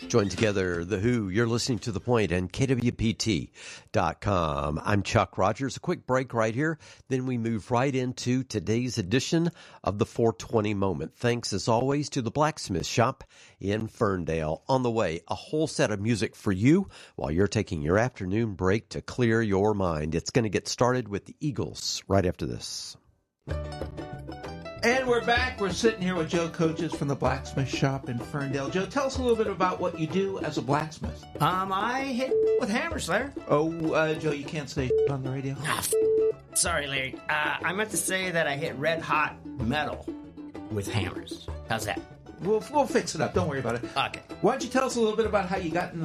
Join together The Who. You're listening to The Point and KWPT.com. I'm Chuck Rogers. A quick break right here. Then we move right into today's edition of the 420 Moment. Thanks, as always, to the Blacksmith Shop in Ferndale. On the way, a whole set of music for you while you're taking your afternoon break to clear your mind. It's going to get started with the Eagles right after this. And we're back. We're sitting here with Joe Coaches from the Blacksmith Shop in Ferndale. Joe, tell us a little bit about what you do as a blacksmith. I hit with hammers, Larry. Oh, Joe, you can't say on the radio. Sorry, Larry. I meant to say that I hit red-hot metal with hammers. How's that? We'll fix it up. Don't worry about it. Okay. Why don't you tell us a little bit about how you got into